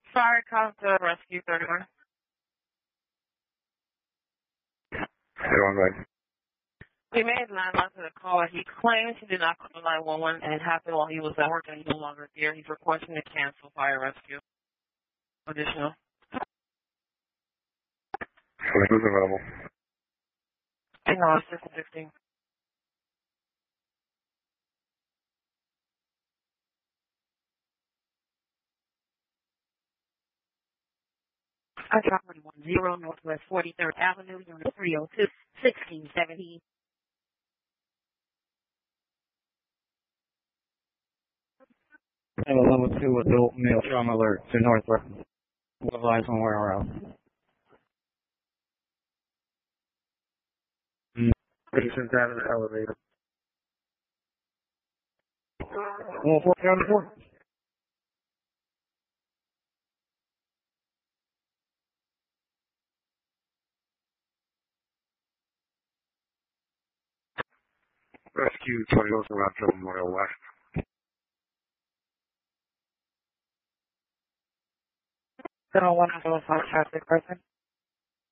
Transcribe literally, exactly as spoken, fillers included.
Sorry, call to rescue thirty-one. thirty-one, go ahead. He made nine months of the call. He claims he did not call nine one one and it happened while he was at work and he's no longer there. He's requesting to cancel fire rescue. Additional. So who's available? Hang on, six fifteen. I property one zero Northwest forty-third Avenue, Unit three oh two, sixteen seventy. I have a level two adult male trauma alert to Northwest. What lies on where around? Patient's out of the elevator. Well, four county four. Rescue twenty goes around to Memorial West. I don't want to go five traffic person.